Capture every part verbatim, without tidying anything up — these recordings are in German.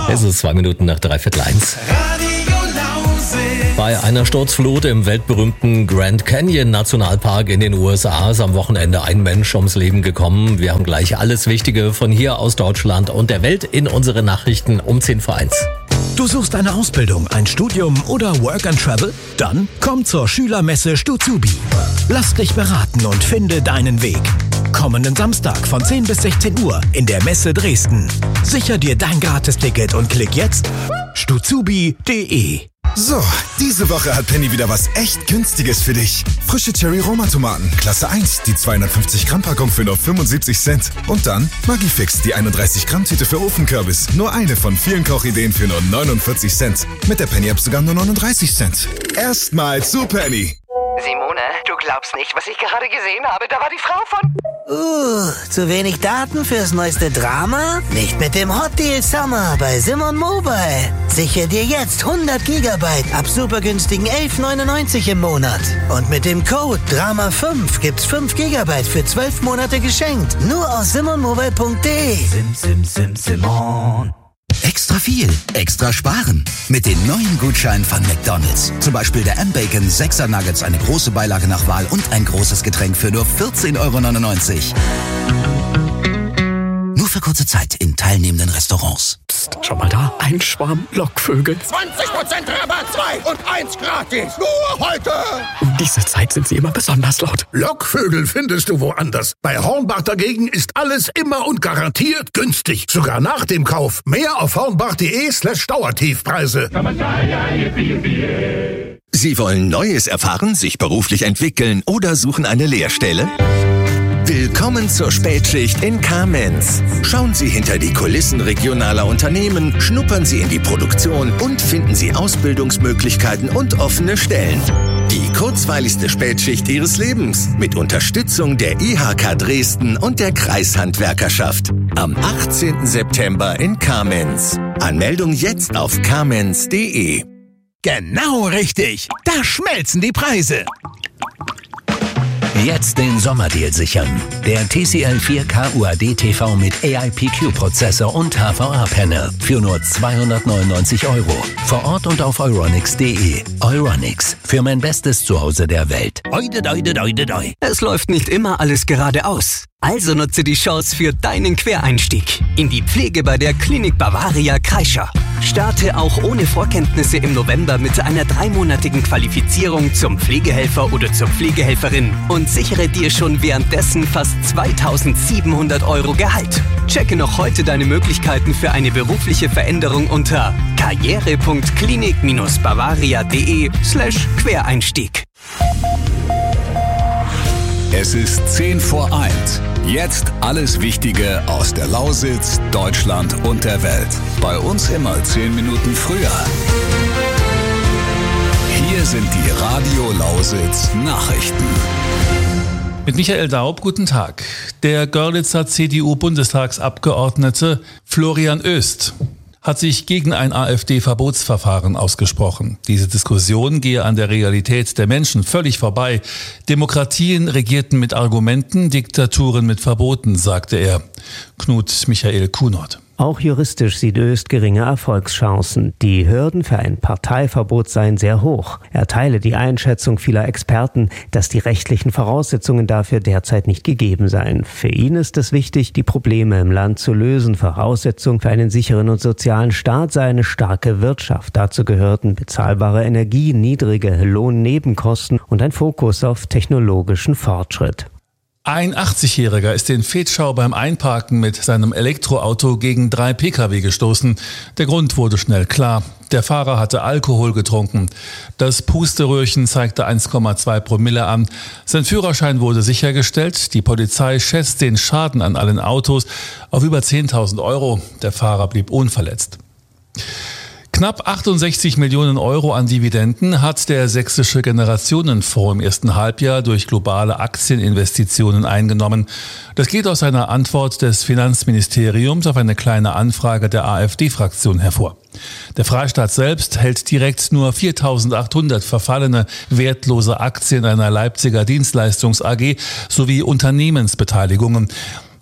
Es ist zwei Minuten nach dreiviertel eins. Bei einer Sturzflut im weltberühmten Grand Canyon Nationalpark in den U S A ist am Wochenende ein Mensch ums Leben gekommen. Wir haben gleich alles Wichtige von hier aus Deutschland und der Welt in unsere Nachrichten um zehn vor eins. Du suchst eine Ausbildung, ein Studium oder Work and Travel? Dann komm zur Schülermesse Stuzubi. Lass dich beraten und finde deinen Weg. Kommenden Samstag von zehn bis sechzehn Uhr in der Messe Dresden. Sicher dir dein Gratisticket und klick jetzt stuzubi punkt de. So, diese Woche hat Penny wieder was echt Günstiges für dich. Frische Cherry-Roma-Tomaten, Klasse eins, die zweihundertfünfzig Gramm Packung für nur fünfundsiebzig Cent. Und dann Magifix, die einunddreißig Gramm Tüte für Ofenkürbis. Nur eine von vielen Kochideen für nur neunundvierzig Cent. Mit der Penny-App sogar nur neununddreißig Cent. Erstmal zu Penny. Simone, du glaubst nicht, was ich gerade gesehen habe. Da war die Frau von... Uh, zu wenig Daten fürs neueste Drama? Nicht mit dem Hot Deal Summer bei Simon Mobile. Sichere dir jetzt hundert Gigabyte ab super günstigen elf neunundneunzig im Monat. Und mit dem Code Drama fünf gibt's fünf Gigabyte für zwölf Monate geschenkt. Nur aus simonmobile punkt de. Sim, sim, sim, Simon. Extra viel, extra sparen. Mit den neuen Gutscheinen von McDonald's. Zum Beispiel der M-Bacon sechser Nuggets, eine große Beilage nach Wahl und ein großes Getränk für nur vierzehn Euro neunundneunzig. Nur für kurze Zeit in teilnehmenden Restaurants. Psst, schau mal da, ein Schwarm Lockvögel. zwanzig Prozent Rabatt, zwei und eins gratis. Nur heute. Um diese Zeit sind sie immer besonders laut. Lockvögel findest du woanders. Bei Hornbach dagegen ist alles immer und garantiert günstig. Sogar nach dem Kauf. Mehr auf hornbach.de slash Dauertiefpreise. Sie wollen Neues erfahren, sich beruflich entwickeln oder suchen eine Lehrstelle? Willkommen zur Spätschicht in Kamenz. Schauen Sie hinter die Kulissen regionaler Unternehmen, schnuppern Sie in die Produktion und finden Sie Ausbildungsmöglichkeiten und offene Stellen. Die kurzweiligste Spätschicht Ihres Lebens mit Unterstützung der I H K Dresden und der Kreishandwerkerschaft. Am achtzehnten September in Kamenz. Anmeldung jetzt auf kamenz punkt de. Genau richtig. Da schmelzen die Preise. Jetzt den Sommerdeal sichern. Der T C L vier K U A D T V mit A I P Q-Prozessor und H V A-Panel für nur zweihundertneunundneunzig Euro. Vor Ort und auf euronics punkt de. Euronics, für mein bestes Zuhause der Welt. Oide, oide, oide, oide. Es läuft nicht immer alles geradeaus. Also nutze die Chance für deinen Quereinstieg in die Pflege bei der Klinik Bavaria Kreischer. Starte auch ohne Vorkenntnisse im November mit einer dreimonatigen Qualifizierung zum Pflegehelfer oder zur Pflegehelferin und sichere dir schon währenddessen fast zweitausendsiebenhundert Euro Gehalt. Checke noch heute deine Möglichkeiten für eine berufliche Veränderung unter karriere punkt klinik bavaria punkt de slash Quereinstieg. Es ist zehn vor eins. Jetzt alles Wichtige aus der Lausitz, Deutschland und der Welt. Bei uns immer zehn Minuten früher. Hier sind die Radio Lausitz Nachrichten. Mit Michael Daub, guten Tag. Der Görlitzer C D U-Bundestagsabgeordnete Florian Oest hat sich gegen ein AfD-Verbotsverfahren ausgesprochen. Diese Diskussion gehe an der Realität der Menschen völlig vorbei. Demokratien regierten mit Argumenten, Diktaturen mit Verboten, sagte er. Knut Michael Kunert. Auch juristisch sieht Oest geringe Erfolgschancen. Die Hürden für ein Parteiverbot seien sehr hoch. Er teile die Einschätzung vieler Experten, dass die rechtlichen Voraussetzungen dafür derzeit nicht gegeben seien. Für ihn ist es wichtig, die Probleme im Land zu lösen. Voraussetzung für einen sicheren und sozialen Staat sei eine starke Wirtschaft. Dazu gehörten bezahlbare Energie, niedrige Lohnnebenkosten und ein Fokus auf technologischen Fortschritt. Ein achtzigjähriger ist in Vetschau beim Einparken mit seinem Elektroauto gegen drei Pkw gestoßen. Der Grund wurde schnell klar. Der Fahrer hatte Alkohol getrunken. Das Pusteröhrchen zeigte eins Komma zwei Promille an. Sein Führerschein wurde sichergestellt. Die Polizei schätzt den Schaden an allen Autos auf über zehntausend Euro. Der Fahrer blieb unverletzt. Knapp achtundsechzig Millionen Euro an Dividenden hat der Sächsische Generationenfonds im ersten Halbjahr durch globale Aktieninvestitionen eingenommen. Das geht aus einer Antwort des Finanzministeriums auf eine kleine Anfrage der AfD-Fraktion hervor. Der Freistaat selbst hält direkt nur viertausendachthundert verfallene, wertlose Aktien einer Leipziger Dienstleistungs-A G sowie Unternehmensbeteiligungen.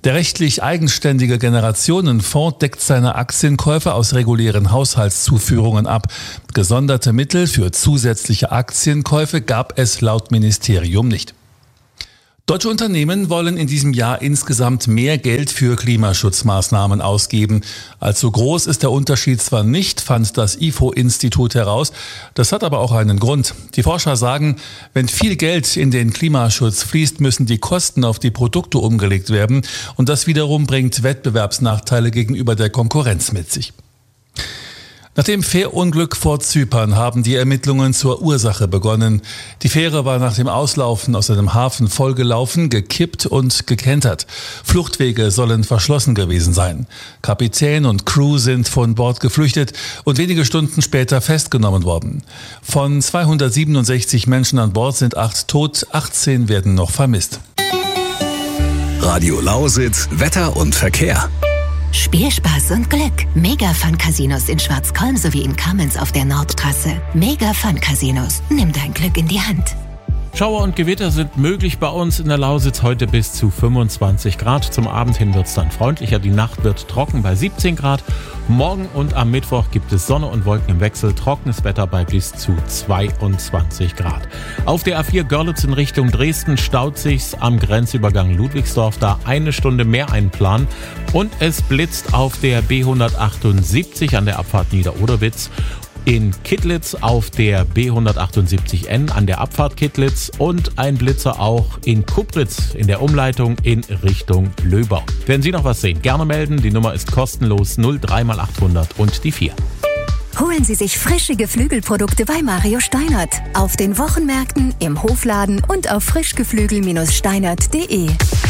Der rechtlich eigenständige Generationenfonds deckt seine Aktienkäufe aus regulären Haushaltszuführungen ab. Gesonderte Mittel für zusätzliche Aktienkäufe gab es laut Ministerium nicht. Deutsche Unternehmen wollen in diesem Jahr insgesamt mehr Geld für Klimaschutzmaßnahmen ausgeben. Allzu groß ist der Unterschied zwar nicht, fand das I F O-Institut heraus. Das hat aber auch einen Grund. Die Forscher sagen, wenn viel Geld in den Klimaschutz fließt, müssen die Kosten auf die Produkte umgelegt werden. Und das wiederum bringt Wettbewerbsnachteile gegenüber der Konkurrenz mit sich. Nach dem Fährunglück vor Zypern haben die Ermittlungen zur Ursache begonnen. Die Fähre war nach dem Auslaufen aus einem Hafen vollgelaufen, gekippt und gekentert. Fluchtwege sollen verschlossen gewesen sein. Kapitän und Crew sind von Bord geflüchtet und wenige Stunden später festgenommen worden. Von zweihundertsiebenundsechzig Menschen an Bord sind acht tot, achtzehn werden noch vermisst. Radio Lausitz, Wetter und Verkehr. Spielspaß und Glück. Mega Fun Casinos in Schwarzkolm sowie in Kamenz auf der Nordtrasse. Mega Fun Casinos. Nimm dein Glück in die Hand. Schauer und Gewitter sind möglich bei uns in der Lausitz, heute bis zu fünfundzwanzig Grad. Zum Abend hin wird es dann freundlicher. Die Nacht wird trocken bei siebzehn Grad. Morgen und am Mittwoch gibt es Sonne und Wolken im Wechsel. Trockenes Wetter bei bis zu zweiundzwanzig Grad. Auf der A vier Görlitz in Richtung Dresden staut sich's am Grenzübergang Ludwigsdorf. Da eine Stunde mehr einplanen. Und es blitzt auf der B hundertachtundsiebzig an der Abfahrt Niederoderwitz. In Kittlitz auf der B hundertachtundsiebzig N an der Abfahrt Kittlitz und ein Blitzer auch in Kupritz in der Umleitung in Richtung Löbau. Wenn Sie noch was sehen, gerne melden. Die Nummer ist kostenlos null drei mal achthundert und die vier. Holen Sie sich frische Geflügelprodukte bei Mario Steinert. Auf den Wochenmärkten, im Hofladen und auf frischgeflügel Steinert punkt de.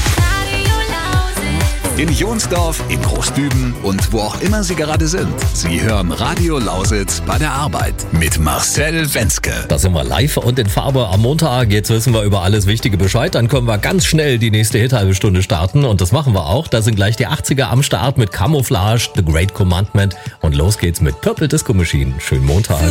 In Jonsdorf, in Großdüben und wo auch immer Sie gerade sind. Sie hören Radio Lausitz bei der Arbeit mit Marcel Wenzke. Da sind wir live und in Farbe am Montag. Jetzt wissen wir über alles Wichtige Bescheid. Dann können wir ganz schnell die nächste Hit-halbe Stunde starten. Und das machen wir auch. Da sind gleich die achtziger am Start mit Camouflage, The Great Commandment. Und los geht's mit Purple Disco Machine. Schönen Montag.